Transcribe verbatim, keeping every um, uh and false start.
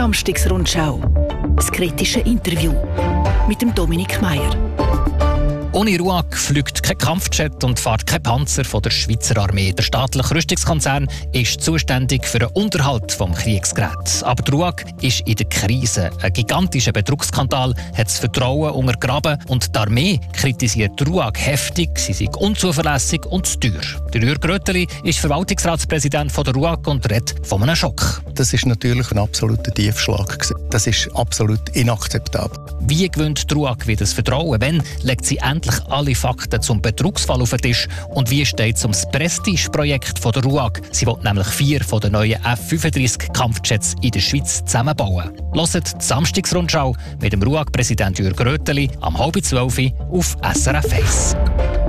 Samstagsrundschau. Das kritische Interview mit dem Dominik Meier. Ohne RUAG fliegt kein Kampfjet und fährt kein Panzer von der Schweizer Armee. Der staatliche Rüstungskonzern ist zuständig für den Unterhalt des Kriegsgeräts. Aber der RUAG ist in der Krise. Ein gigantischer Betrugsskandal hat das Vertrauen untergraben und die Armee kritisiert die RUAG heftig. Sie sei unzuverlässig und zu teuer. Der Jürg Rötteli ist Verwaltungsratspräsident von der RUAG und redet von einem Schock. Das ist natürlich ein absoluter Tiefschlag. Das ist absolut inakzeptabel. Wie gewinnt die RUAG wieder das Vertrauen? Wann legt sie endlich alle Fakten zum Betrugsfall auf den Tisch? Und wie steht es um das Prestigeprojekt von der RUAG? Sie will nämlich vier von den neuen F fünfunddreißig Kampfjets in der Schweiz zusammenbauen. Hört die Samstagsrundschau mit dem RUAG-Präsident Jürg Rötteli am halb zwölf auf S R F eins.